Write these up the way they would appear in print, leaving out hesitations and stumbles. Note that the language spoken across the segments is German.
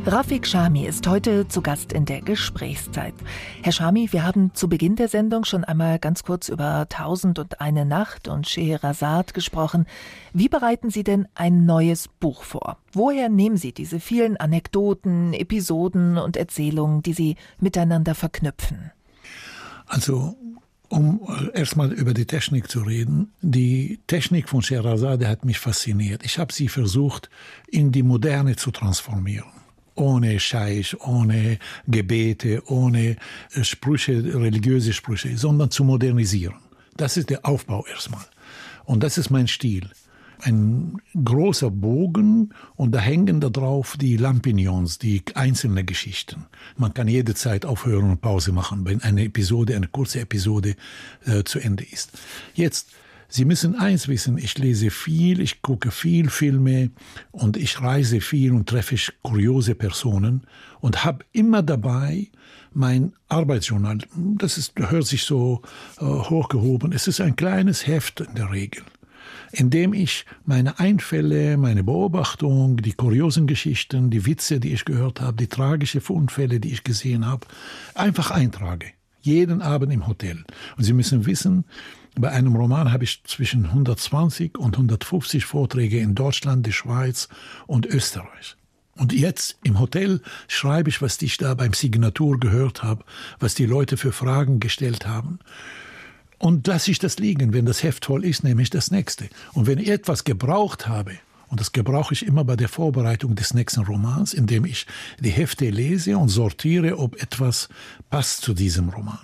Rafik Chami ist heute zu Gast in der Gesprächszeit. Herr Chami, wir haben zu Beginn der Sendung schon einmal ganz kurz über 1001 Nacht und Scheherazade gesprochen. Wie bereiten Sie denn ein neues Buch vor? Woher nehmen Sie diese vielen Anekdoten, Episoden und Erzählungen, die Sie miteinander verknüpfen? Also, um erstmal über die Technik zu reden. Die Technik von Scheherazade hat mich fasziniert. Ich habe sie versucht, in die Moderne zu transformieren. Ohne Scheich, ohne Gebete, ohne Sprüche, religiöse Sprüche, sondern zu modernisieren. Das ist der Aufbau erstmal. Und das ist mein Stil. Ein großer Bogen und da hängen da drauf die Lampignons, die einzelnen Geschichten. Man kann jederzeit aufhören und Pause machen, wenn eine kurze Episode zu Ende ist. Jetzt, Sie müssen eins wissen, ich lese viel, ich gucke viel Filme und ich reise viel und treffe kuriose Personen und habe immer dabei mein Arbeitsjournal. Hört sich so hochgehoben. Es ist ein kleines Heft in der Regel, in dem ich meine Einfälle, meine Beobachtung, die kuriosen Geschichten, die Witze, die ich gehört habe, die tragischen Unfälle, die ich gesehen habe, einfach eintrage. Jeden Abend im Hotel. Und Sie müssen wissen, bei einem Roman habe ich zwischen 120 und 150 Vorträge in Deutschland, der Schweiz und Österreich. Und jetzt im Hotel schreibe ich, was ich da beim Signatur gehört habe, was die Leute für Fragen gestellt haben. Und lasse ich das liegen. Wenn das Heft voll ist, nehme ich das nächste. Und wenn ich etwas gebraucht habe, und das gebrauche ich immer bei der Vorbereitung des nächsten Romans, indem ich die Hefte lese und sortiere, ob etwas passt zu diesem Roman.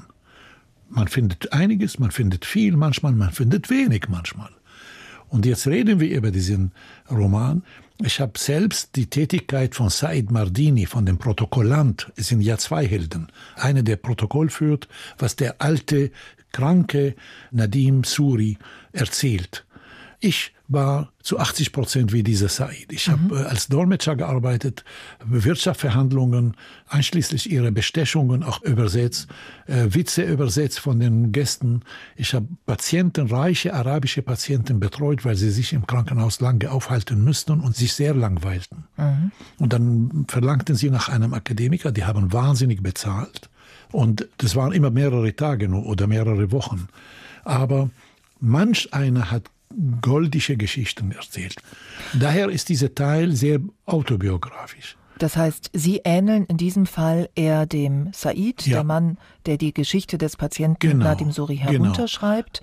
Man findet einiges, man findet viel manchmal, man findet wenig manchmal. Und jetzt reden wir über diesen Roman. Ich habe selbst die Tätigkeit von Said Mardini, von dem Protokollant. Es sind ja zwei Helden. Einer, der Protokoll führt, was der alte, kranke Nadim Suri erzählt. Ich war zu 80% wie dieser Said. Ich habe als Dolmetscher gearbeitet, Wirtschaftsverhandlungen, einschließlich ihrer Bestechungen auch übersetzt, Witze übersetzt von den Gästen. Ich habe Patienten, reiche arabische Patienten betreut, weil sie sich im Krankenhaus lange aufhalten müssten und sich sehr langweilten. Und dann verlangten sie nach einem Akademiker, die haben wahnsinnig bezahlt. Und das waren immer mehrere Tage nur oder mehrere Wochen. Aber manch einer hat goldische Geschichten erzählt. Daher ist dieser Teil sehr autobiografisch. Das heißt, Sie ähneln in diesem Fall eher dem Said, der Mann, der die Geschichte des Patienten Nadim Suri herunterschreibt,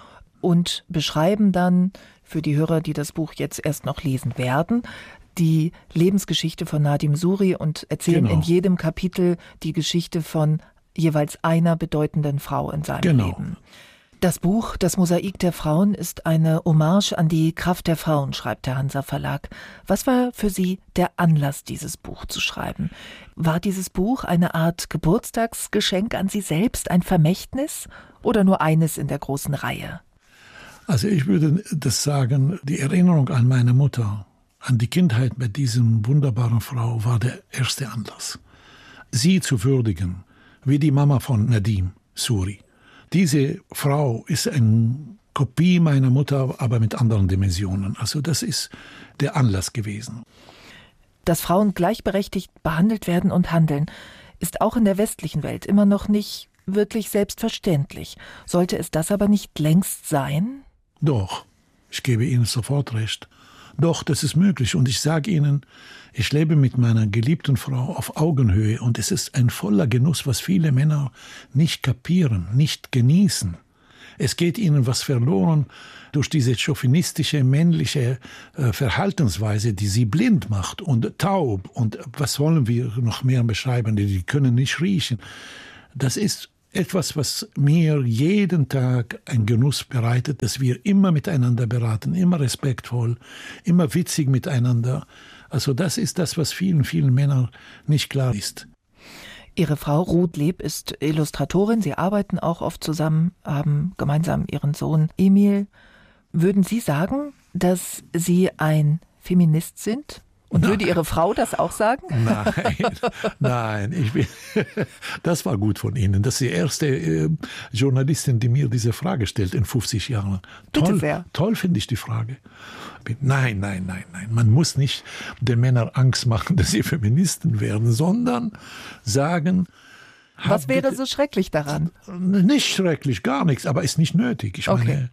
und beschreiben dann für die Hörer, die das Buch jetzt erst noch lesen werden, die Lebensgeschichte von Nadim Suri und erzählen in jedem Kapitel die Geschichte von jeweils einer bedeutenden Frau in seinem Leben. Das Buch »Das Mosaik der Frauen« ist eine Hommage an die Kraft der Frauen, schreibt der Hansa Verlag. Was war für Sie der Anlass, dieses Buch zu schreiben? War dieses Buch eine Art Geburtstagsgeschenk an Sie selbst, ein Vermächtnis oder nur eines in der großen Reihe? Also ich würde das sagen, die Erinnerung an meine Mutter, an die Kindheit mit diesem wunderbaren Frau war der erste Anlass. Sie zu würdigen, wie die Mama von Nadim Suri. Diese Frau ist eine Kopie meiner Mutter, aber mit anderen Dimensionen. Also das ist der Anlass gewesen. Dass Frauen gleichberechtigt behandelt werden und handeln, ist auch in der westlichen Welt immer noch nicht wirklich selbstverständlich. Sollte es das aber nicht längst sein? Doch, ich gebe Ihnen sofort recht. Doch, das ist möglich. Und ich sage Ihnen, ich lebe mit meiner geliebten Frau auf Augenhöhe und es ist ein voller Genuss, was viele Männer nicht kapieren, nicht genießen. Es geht ihnen was verloren durch diese chauvinistische, männliche Verhaltensweise, die sie blind macht und taub. Und was wollen wir noch mehr beschreiben? Die können nicht riechen. Das ist etwas, was mir jeden Tag einen Genuss bereitet, dass wir immer miteinander beraten, immer respektvoll, immer witzig miteinander. Also das ist das, was vielen, vielen Männern nicht klar ist. Ihre Frau Ruth Leb ist Illustratorin. Sie arbeiten auch oft zusammen, haben gemeinsam ihren Sohn Emil. Würden Sie sagen, dass Sie ein Feminist sind Und würde Ihre Frau das auch sagen? Nein, das war gut von Ihnen. Das ist die erste Journalistin, die mir diese Frage stellt in 50 Jahren. Bitte sehr. Toll finde ich die Frage. Nein. Man muss nicht den Männern Angst machen, dass sie Feministen werden, sondern sagen... Was wäre so schrecklich daran? Nicht schrecklich, gar nichts, aber ist nicht nötig. Ich meine...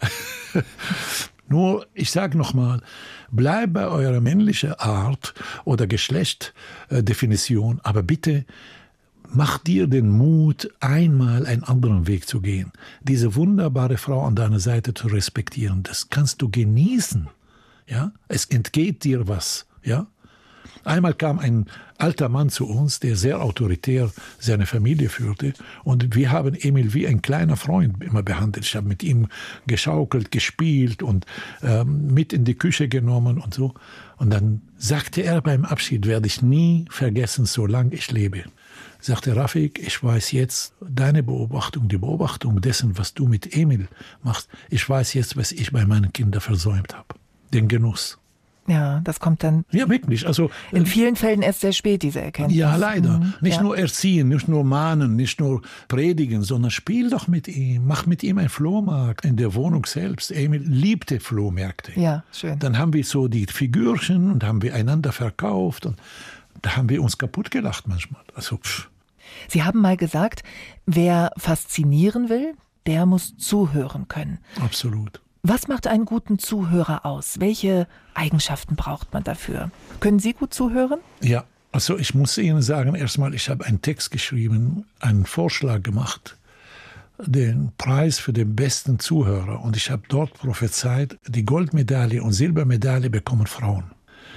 Nur, ich sage nochmal, bleibt bei eurer männlichen Art oder Geschlechtdefinition, aber bitte macht dir den Mut, einmal einen anderen Weg zu gehen. Diese wunderbare Frau an deiner Seite zu respektieren, das kannst du genießen. Ja? Es entgeht dir was. Ja? Einmal kam ein alter Mann zu uns, der sehr autoritär seine Familie führte. Und wir haben Emil wie ein kleiner Freund immer behandelt. Ich habe mit ihm geschaukelt, gespielt und mit in die Küche genommen und so. Und dann sagte er beim Abschied, werde ich nie vergessen, solange ich lebe. Sagte Rafik, ich weiß jetzt deine Beobachtung, die Beobachtung dessen, was du mit Emil machst. Ich weiß jetzt, was ich bei meinen Kindern versäumt habe. Den Genuss. Ja, das kommt dann wirklich. Also, in vielen Fällen erst sehr spät, diese Erkenntnis. Ja, leider. Nicht nur erziehen, nicht nur mahnen, nicht nur predigen, sondern spiel doch mit ihm. Mach mit ihm einen Flohmarkt in der Wohnung selbst. Emil liebte Flohmärkte. Ja, schön. Dann haben wir so die Figürchen und haben wir einander verkauft. Und da haben wir uns kaputt gelacht manchmal. Also, Sie haben mal gesagt, wer faszinieren will, der muss zuhören können. Absolut. Was macht einen guten Zuhörer aus? Welche Eigenschaften braucht man dafür? Können Sie gut zuhören? Ja, also ich muss Ihnen sagen, erstmal, ich habe einen Text geschrieben, einen Vorschlag gemacht, den Preis für den besten Zuhörer. Und ich habe dort prophezeit, die Goldmedaille und Silbermedaille bekommen Frauen.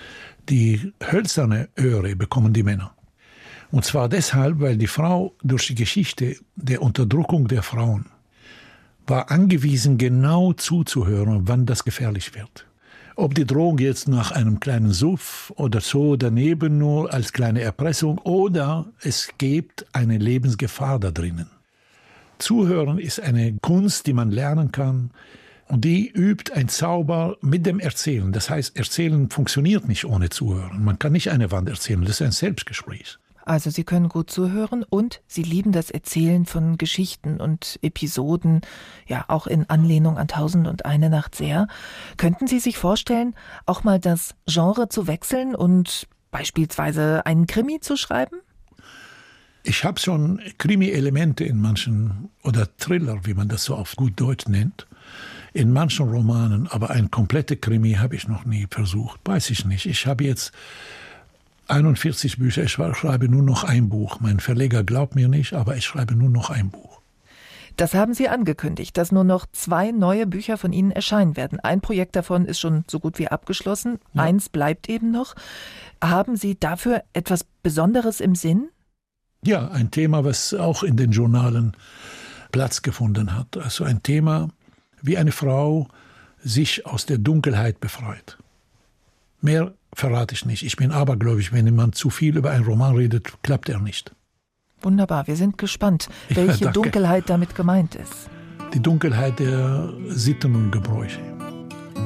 Die hölzerne Öhre bekommen die Männer. Und zwar deshalb, weil die Frau durch die Geschichte der Unterdrückung der Frauen war angewiesen, genau zuzuhören, wann das gefährlich wird. Ob die Drohung jetzt nach einem kleinen Suff oder so daneben nur als kleine Erpressung oder es gibt eine Lebensgefahr da drinnen. Zuhören ist eine Kunst, die man lernen kann und die übt ein Zauber mit dem Erzählen. Das heißt, Erzählen funktioniert nicht ohne Zuhören. Man kann nicht eine Wand erzählen, das ist ein Selbstgespräch. Also Sie können gut zuhören und Sie lieben das Erzählen von Geschichten und Episoden, ja auch in Anlehnung an 1001 Nacht sehr. Könnten Sie sich vorstellen, auch mal das Genre zu wechseln und beispielsweise einen Krimi zu schreiben? Ich habe schon Krimi-Elemente in manchen, oder Thriller, wie man das so auf gut Deutsch nennt, in manchen Romanen, aber ein kompletter Krimi habe ich noch nie versucht, weiß ich nicht. Ich habe jetzt 41 Bücher, ich schreibe nur noch ein Buch. Mein Verleger glaubt mir nicht, aber ich schreibe nur noch ein Buch. Das haben Sie angekündigt, dass nur noch 2 neue Bücher von Ihnen erscheinen werden. Ein Projekt davon ist schon so gut wie abgeschlossen. Ja. Eins bleibt eben noch. Haben Sie dafür etwas Besonderes im Sinn? Ja, ein Thema, was auch in den Journalen Platz gefunden hat. Also ein Thema, wie eine Frau sich aus der Dunkelheit befreit. Mehr verrate ich nicht. Ich bin abergläubig. Wenn jemand zu viel über einen Roman redet, klappt er nicht. Wunderbar, wir sind gespannt, welche Dunkelheit damit gemeint ist. Die Dunkelheit der Sitten und Gebräuche.